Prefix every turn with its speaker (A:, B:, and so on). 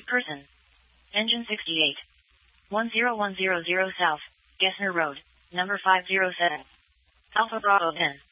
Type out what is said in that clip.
A: Person. Engine 68. 10100 South, Gessner Road, number 507. Alpha Bravo 10.